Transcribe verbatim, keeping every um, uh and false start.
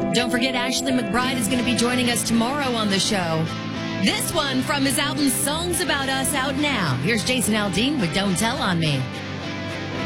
Don't forget, Ashley McBryde is going to be joining us tomorrow on the show. This one from his album Songs About Us out now. Here's Jason Aldean with Don't Tell on Me.